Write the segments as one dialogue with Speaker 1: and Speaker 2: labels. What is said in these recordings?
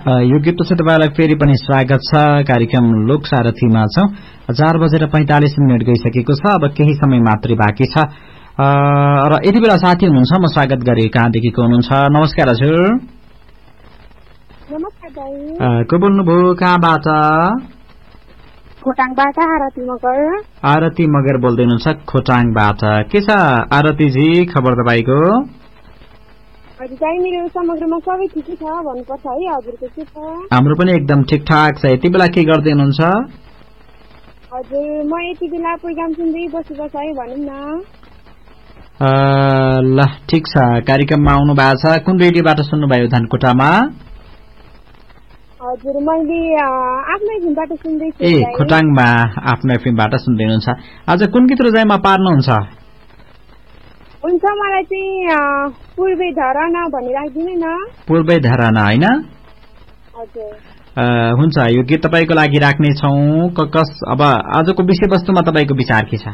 Speaker 1: यो गीतपछि तपाईलाई फेरि पनि स्वागत छ। कार्यक्रम लोक सारथीमा छौं। 4:45 गइसकेको छ। अब केही समय मात्रै बाँकी छ र यति बेला साथी हुनुहुन्छ, म स्वागत गरे कहाँदेखि को हुनुहुन्छ? नमस्कार हजुर।
Speaker 2: नमस्कार दाइ।
Speaker 1: को बोल्नुभयो, कहाँबाट?
Speaker 2: खोटाङबाट आरती मगर।
Speaker 1: आरती मगर बोल्दै हुनुहुन्छ खोटाङबाट। के छ आरतीजी खबर तपाईको?
Speaker 2: हजुर दाइ, मेरो समग्रमा सबै ठिकै छ भन्नुपर्छ है। हजुरको के छ?
Speaker 1: हाम्रो पनि एकदम ठिकठाक छ। यति बेला के गर्दै हुनुहुन्छ?
Speaker 2: हजुर म यति बेला प्रोग्राम सुन्दै बसेको छ है भनौँ न।
Speaker 1: ल ठिक छ। कार्यक्रममा आउनु भएको छ। कुन रेडियोबाट सुन्नुभयो धनकुटामा?
Speaker 2: हजुर मैले आफ्नै फिल्मबाट सुन्दैछु।
Speaker 1: ए खोटाङमा आफ्नै फिल्मबाट सुन्दै हुनुहुन्छ। आज कुन गीत रोजाइमा पार्नुहुन्छ?
Speaker 2: हुन्छ मलाई चाहिँ पूर्वै धराना भनी राखिदिनु न।
Speaker 1: पूर्वै धराना हैन?
Speaker 2: हजुर
Speaker 1: हुन्छ, यो गीत तपाईको लागि राख्ने छौं। अब आजको विषयवस्तुमा तपाईको विचार के छ?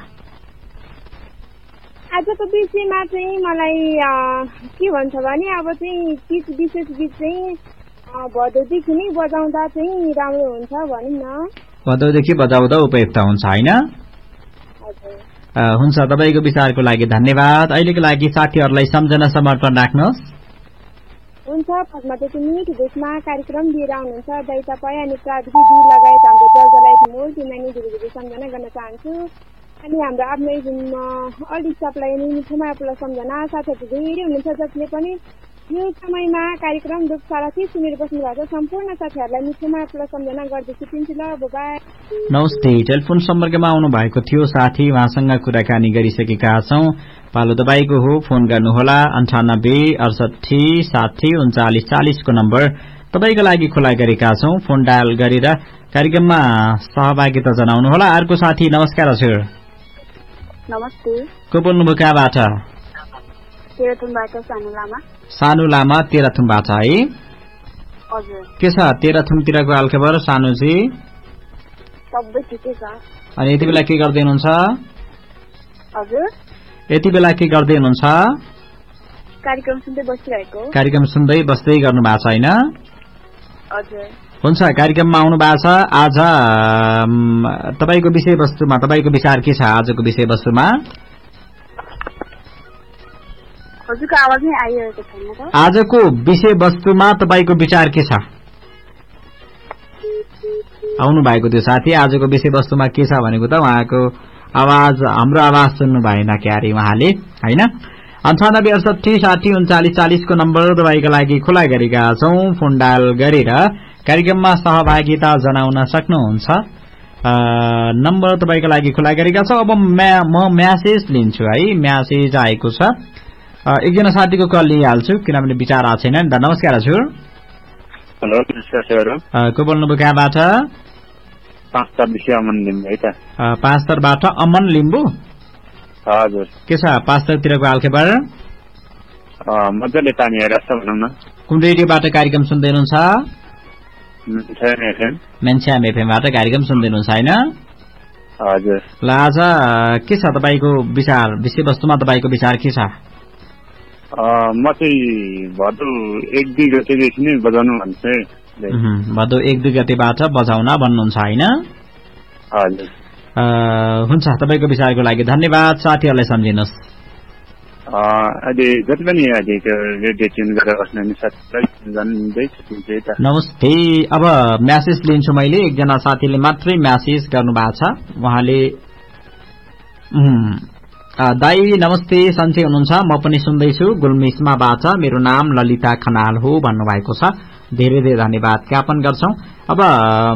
Speaker 2: आजको विषयमा चाहिँ मलाई के भन्छ भने अब चाहिँ गीत विशेष गीत चाहिँ भदौदेखि नै बजाउँदा चाहिँ राम्रो हुन्छ भनौँ न।
Speaker 1: भदौदेखि बजाउँदा उपयुक्त हुन्छ हैन?
Speaker 2: हजुर
Speaker 1: हुन्छ, तपाईको विचारको लागि धन्यवाद। अहिलेको लागि साथीहरूलाई सम्झना समर्पण राख्नुहोस्।
Speaker 2: हुन्छ, फर्स्टमा मिठो देशमा कार्यक्रम लिएर आउनुहुन्छ दाइ तपाईँ अनि प्राविधिक लगायत हाम्रो दर्जालाई ठुलो तिमीलाई धेरै सम्झना गर्न चाहन्छु। अनि हाम्रो आफ्नै अलिक सबलाई मिठोमा आपलाई सम्झना। साथीहरू धेरै हुनुहुन्छ जसले पनि यो समयमा कार्यक्रम लोक सारथी सुनेर बस्नु भएको छ। सम्पूर्ण साथीहरूलाई मिठोमा आपलाई सम्झना गर्दैछु। चिन्छु ल, बाइ।
Speaker 1: नमस्ते। टेलिफोन सम्पर्कमा आउनु भएको थियो साथी, उहाँसँग कुराकानी गरिसकेका छौं। पालो तपाईको हो, फोन गर्नुहोला। 98 68 60 39 40 को नम्बर तपाईको लागि खुला गरेका छौं। फोन डायल गरेर कार्यक्रममा सहभागिता जनाउनुहोला। अर्को साथी, नमस्कार हजुर।
Speaker 2: नमस्ते।
Speaker 1: को बोल्नुभयो, कहाँबाट?
Speaker 2: तेह्रथुमबाट सानु लामा।
Speaker 1: सानु लामा तेह्रथुमबाट है?
Speaker 2: हजुर।
Speaker 1: के छ तेह्रथुमतिरको हालखबर सानुजी?
Speaker 2: सबै ठिकै छ।
Speaker 1: अनि यति बेला के गर्दै हुनुहुन्छ?
Speaker 2: हजुर
Speaker 1: यति बेला के गर्दै हुनुहुन्छ?
Speaker 2: कार्यक्रम सुन्दै बसिरहेको।
Speaker 1: कार्यक्रम सुन्दै बस्दै गर्नु भएको छ हैन?
Speaker 2: हजुर।
Speaker 1: हुन्छ, कार्यक्रममा आउनु भएको छ। आज तपाईको विषयवस्तुमा तपाईको विचार के छ? आजको विषयवस्तुमा
Speaker 2: हजुरको आवाज नै आइरहेको छैन त।
Speaker 1: आजको विषयवस्तुमा तपाईको विचार के छ? आउनु भएको थियो साथी। आजको विषयवस्तुमा के छ भनेको त उहाँको आवाज, हाम्रो आवाज सुन्नु भएन क्यारे उहाँले हैन? 98 68 60 39 40 को नम्बर तपाईको लागि खुला गरेका छौं। फोन डायल गरेर कार्यक्रममा सहभागिता जनाउन सक्नुहुन्छ। नम्बर तपाईको लागि खुला गरेका छौं। अब म म्यासेज लिन्छु है। म्यासेज आएको छ। एकजना साथीको कल लिइहाल्छु किनभने विचार आएको छैन नि त। नमस्कार हजुर।
Speaker 3: हेलो, नमस्कार सर।
Speaker 1: को बोल्नुभयो, कहाँबाट?
Speaker 3: पाँचतरबाट अमन लिम्बू है त।
Speaker 1: पाँचतरबाट अमन लिम्बू।
Speaker 3: हजुर।
Speaker 1: के छ पाँचतरतिरको हालखबर?
Speaker 3: मजाले तानी हेरेर छ भनौँ न।
Speaker 1: कुन रेडियोबाट कार्यक्रम सुन्दै हुनुहुन्छ? मेन्स्याम एफएमबाट कार्यक्रम सुन्दै हुनुहुन्छ हैन?
Speaker 3: हजुर।
Speaker 1: ल आज के छ तपाईको विचार? विषयवस्तुमा तपाईको विचार के छ?
Speaker 3: म चाहिँ भदौ 1-2 गतेदेखि नै बजाउनु भन्छु।
Speaker 1: भदौ 1-2 गतेबाट बजाउन भन्नुहुन्छ हैन?
Speaker 3: हजुर।
Speaker 1: हुन्छ, तपाईको विचारको लागि धन्यवाद। साथीहरूलाई सम्झिनुहोस्।
Speaker 3: अहिले जति पनि रेडियो ट्युन गरेर बस्ने साथीलाई भन्दैछु त।
Speaker 1: नमस्ते। अब म्यासेज लिन्छु मैले। एकजना साथीले मात्रै म्यासेज गर्नु भएको छ। उहाँले दाई नमस्ते, सन्चै हुनुहुन्छ? म पनि सुन्दैछु गुल्मिस्माबाट। मेरो नाम ललिता खनाल हो भन्नुभएको छ। धेरै धेरै धन्यवाद ज्ञापन गर्छौं। अब